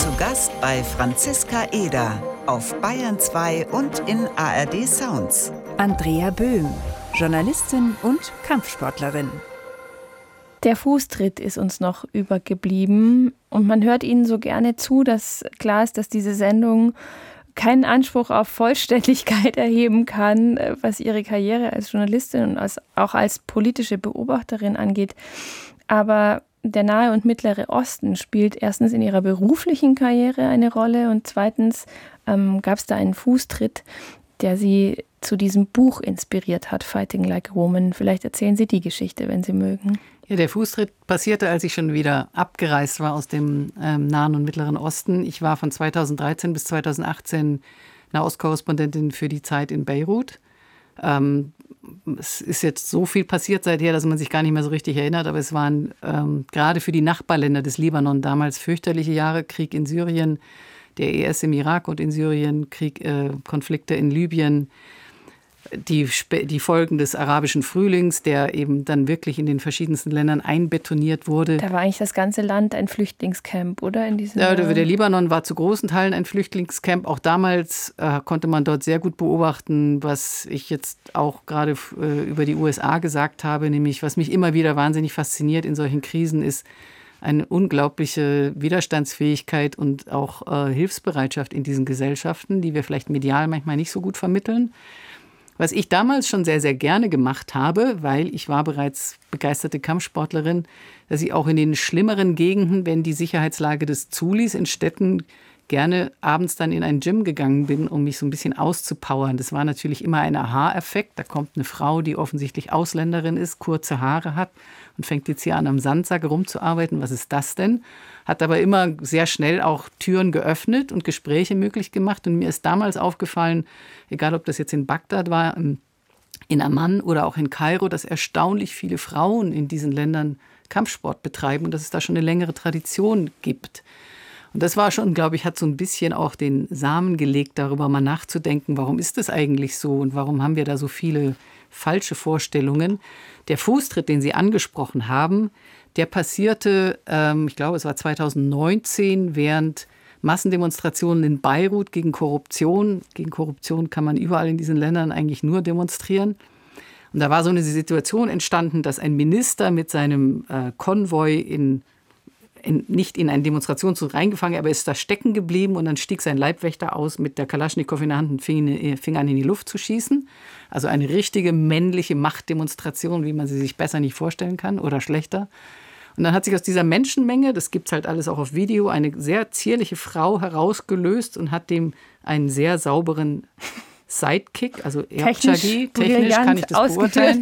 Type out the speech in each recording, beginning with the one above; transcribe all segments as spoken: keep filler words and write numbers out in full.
Zu Gast bei Franziska Eder auf Bayern zwei und in A R D Sounds. Andrea Böhm, Journalistin und Kampfsportlerin. Der Fußtritt ist uns noch übergeblieben und man hört Ihnen so gerne zu, dass klar ist, dass diese Sendung keinen Anspruch auf Vollständigkeit erheben kann, was Ihre Karriere als Journalistin und als, auch als politische Beobachterin angeht. Aber der Nahe und Mittlere Osten spielt erstens in Ihrer beruflichen Karriere eine Rolle und zweitens ähm, gab es da einen Fußtritt, der Sie zu diesem Buch inspiriert hat, Fighting Like a Woman. Vielleicht erzählen Sie die Geschichte, wenn Sie mögen. Ja, der Fußtritt passierte, als ich schon wieder abgereist war aus dem ähm, Nahen und Mittleren Osten. Ich war von zweitausenddreizehn bis zweitausendachtzehn Nahostkorrespondentin für die Zeit in Beirut. Ähm, es ist jetzt so viel passiert seither, dass man sich gar nicht mehr so richtig erinnert, aber es waren ähm, gerade für die Nachbarländer des Libanon damals fürchterliche Jahre, Krieg in Syrien, der I S im Irak und in Syrien, Krieg, äh, Konflikte in Libyen, die, die Folgen des arabischen Frühlings, der eben dann wirklich in den verschiedensten Ländern einbetoniert wurde. Da war eigentlich das ganze Land ein Flüchtlingscamp, oder? In diesen ja, der, der Libanon war zu großen Teilen ein Flüchtlingscamp. Auch damals äh, konnte man dort sehr gut beobachten, was ich jetzt auch gerade äh, über die U S A gesagt habe, nämlich was mich immer wieder wahnsinnig fasziniert in solchen Krisen ist, eine unglaubliche Widerstandsfähigkeit und auch äh, Hilfsbereitschaft in diesen Gesellschaften, die wir vielleicht medial manchmal nicht so gut vermitteln. Was ich damals schon sehr, sehr gerne gemacht habe, weil ich war bereits begeisterte Kampfsportlerin, dass ich auch in den schlimmeren Gegenden, wenn die Sicherheitslage das zuließ, in Städten gerne abends dann in ein Gym gegangen bin, um mich so ein bisschen auszupowern. Das war natürlich immer ein Aha-Effekt. Da kommt eine Frau, die offensichtlich Ausländerin ist, kurze Haare hat und fängt jetzt hier an, am Sandsack rumzuarbeiten. Was ist das denn? Hat aber immer sehr schnell auch Türen geöffnet und Gespräche möglich gemacht. Und mir ist damals aufgefallen, egal ob das jetzt in Bagdad war, in Amman oder auch in Kairo, dass erstaunlich viele Frauen in diesen Ländern Kampfsport betreiben und dass es da schon eine längere Tradition gibt. Und das war schon, glaube ich, hat so ein bisschen auch den Samen gelegt, darüber mal nachzudenken, warum ist das eigentlich so und warum haben wir da so viele falsche Vorstellungen. Der Fußtritt, den Sie angesprochen haben, der passierte, ähm, ich glaube, es war zweitausendneunzehn, während Massendemonstrationen in Beirut gegen Korruption. Gegen Korruption kann man überall in diesen Ländern eigentlich nur demonstrieren. Und da war so eine Situation entstanden, dass ein Minister mit seinem äh, Konvoi in In, nicht in eine Demonstrationszug reingefangen, aber ist da stecken geblieben und dann stieg sein Leibwächter aus mit der Kalaschnikow in der Hand und fing, fing an, in die Luft zu schießen. Also eine richtige männliche Machtdemonstration, wie man sie sich besser nicht vorstellen kann oder schlechter. Und dann hat sich aus dieser Menschenmenge, das gibt es halt alles auch auf Video, eine sehr zierliche Frau herausgelöst und hat dem einen sehr sauberen Sidekick, also Erbchagi, technisch, technisch kann ich das beurteilen,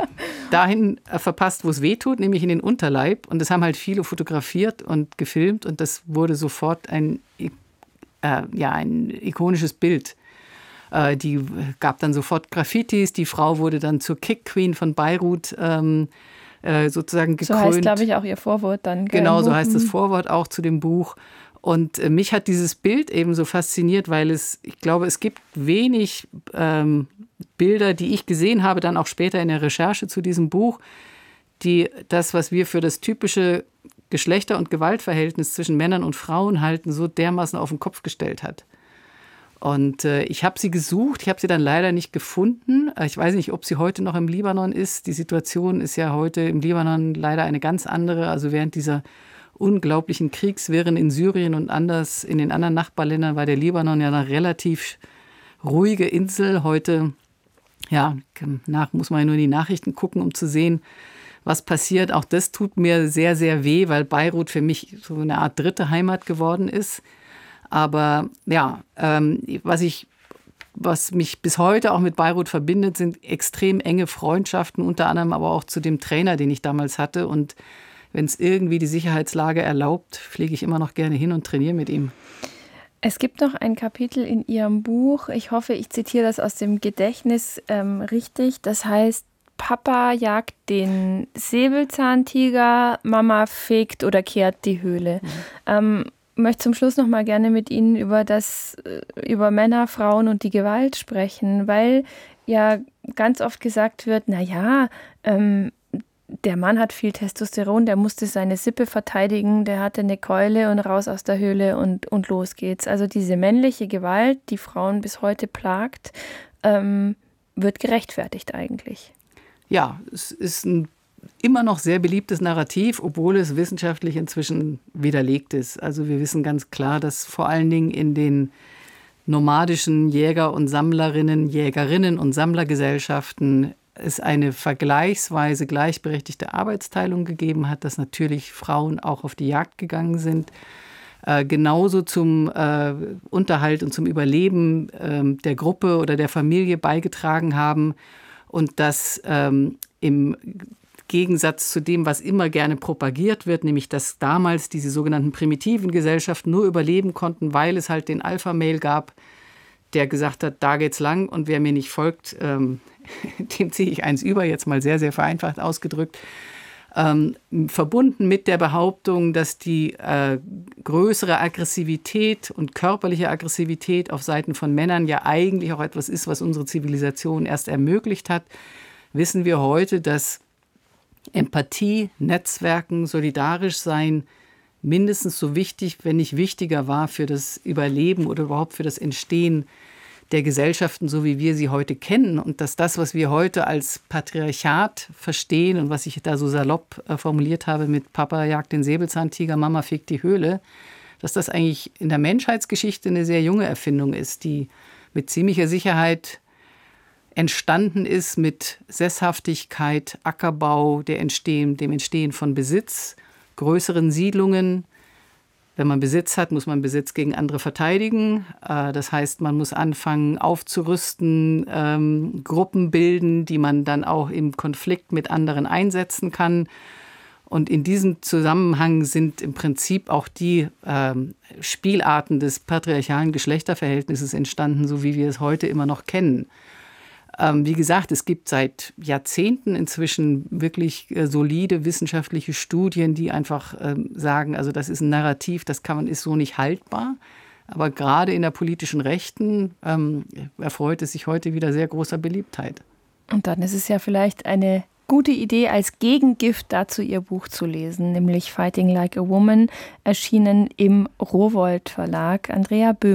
dahin verpasst, wo es weh tut, nämlich in den Unterleib. Und das haben halt viele fotografiert und gefilmt und das wurde sofort ein, äh, ja, ein ikonisches Bild. Äh, die gab dann sofort Graffitis, die Frau wurde dann zur Kick-Queen von Beirut ähm, äh, sozusagen gekrönt. So heißt, glaube ich, auch ihr Vorwort dann. Gell? Genau, so heißt das Vorwort auch zu dem Buch. Und äh, mich hat dieses Bild eben so fasziniert, weil es, ich glaube, es gibt wenig ähm, Bilder, die ich gesehen habe, dann auch später in der Recherche zu diesem Buch, die das, was wir für das typische Geschlechter- und Gewaltverhältnis zwischen Männern und Frauen halten, so dermaßen auf den Kopf gestellt hat. Und äh, ich habe sie gesucht, ich habe sie dann leider nicht gefunden. Ich weiß nicht, ob sie heute noch im Libanon ist. Die Situation ist ja heute im Libanon leider eine ganz andere. Also während dieser unglaublichen Kriegswirren in Syrien und anders in den anderen Nachbarländern war der Libanon ja eine relativ ruhige Insel. Heute, ja, nach muss man ja nur in die Nachrichten gucken, um zu sehen, was passiert. Auch das tut mir sehr, sehr weh, weil Beirut für mich so eine Art dritte Heimat geworden ist. Aber ja, ähm, was ich, was mich bis heute auch mit Beirut verbindet, sind extrem enge Freundschaften, unter anderem aber auch zu dem Trainer, den ich damals hatte. Und wenn es irgendwie die Sicherheitslage erlaubt, fliege ich immer noch gerne hin und trainiere mit ihm. Es gibt noch ein Kapitel in Ihrem Buch, ich hoffe, ich zitiere das aus dem Gedächtnis ähm, richtig, das heißt, Papa jagt den Säbelzahntiger, Mama fegt oder kehrt die Höhle. Mhm. Ähm, Ich möchte zum Schluss noch mal gerne mit Ihnen über das, über Männer, Frauen und die Gewalt sprechen, weil ja ganz oft gesagt wird, na ja, ähm, der Mann hat viel Testosteron, der musste seine Sippe verteidigen, der hatte eine Keule und raus aus der Höhle und, und los geht's. Also diese männliche Gewalt, die Frauen bis heute plagt, ähm, wird gerechtfertigt eigentlich. Ja, es ist ein immer noch sehr beliebtes Narrativ, obwohl es wissenschaftlich inzwischen widerlegt ist. Also wir wissen ganz klar, dass vor allen Dingen in den nomadischen Jäger- und Sammlerinnen, Jägerinnen- und Sammlergesellschaften es eine vergleichsweise gleichberechtigte Arbeitsteilung gegeben hat, dass natürlich Frauen auch auf die Jagd gegangen sind, äh, genauso zum äh, Unterhalt und zum Überleben äh, der Gruppe oder der Familie beigetragen haben und dass ähm, im Gegensatz zu dem, was immer gerne propagiert wird, nämlich dass damals diese sogenannten primitiven Gesellschaften nur überleben konnten, weil es halt den Alpha-Male gab, der gesagt hat, da geht's lang und wer mir nicht folgt, ähm, dem ziehe ich eins über, jetzt mal sehr, sehr vereinfacht ausgedrückt. Ähm, verbunden mit der Behauptung, dass die äh, größere Aggressivität und körperliche Aggressivität auf Seiten von Männern ja eigentlich auch etwas ist, was unsere Zivilisation erst ermöglicht hat, wissen wir heute, dass Empathie, Netzwerken, solidarisch sein mindestens so wichtig, wenn nicht wichtiger war für das Überleben oder überhaupt für das Entstehen der Gesellschaften, so wie wir sie heute kennen. Und dass das, was wir heute als Patriarchat verstehen und was ich da so salopp äh, formuliert habe mit Papa jagt den Säbelzahntiger, Mama fegt die Höhle, dass das eigentlich in der Menschheitsgeschichte eine sehr junge Erfindung ist, die mit ziemlicher Sicherheit entstanden ist mit Sesshaftigkeit, Ackerbau, der Entstehen, dem Entstehen von Besitz, größeren Siedlungen. Wenn man Besitz hat, muss man Besitz gegen andere verteidigen. Das heißt, man muss anfangen aufzurüsten, ähm, Gruppen bilden, die man dann auch im Konflikt mit anderen einsetzen kann. Und in diesem Zusammenhang sind im Prinzip auch die ähm, Spielarten des patriarchalen Geschlechterverhältnisses entstanden, so wie wir es heute immer noch kennen. Ähm, wie gesagt, es gibt seit Jahrzehnten inzwischen wirklich äh, solide wissenschaftliche Studien, die einfach ähm, sagen, also das ist ein Narrativ, das kann man, ist so nicht haltbar. Aber gerade in der politischen Rechten ähm, erfreut es sich heute wieder sehr großer Beliebtheit. Und dann ist es ja vielleicht eine gute Idee, als Gegengift dazu Ihr Buch zu lesen, nämlich Fighting Like a Woman, erschienen im Rowohlt Verlag. Andrea Böhm